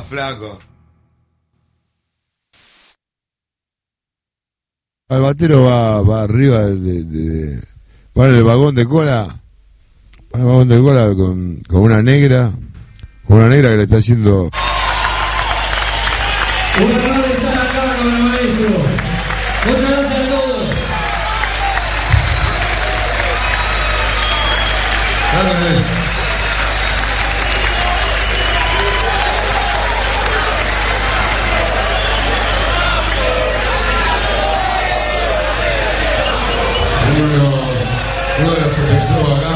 flaco. El batero va arriba va en el vagón de cola. Va en el vagón de cola con una negra. Con una negra que le está haciendo. Un honor estar acá con el maestro. Muchas gracias a todos. Uno de los que pensó acá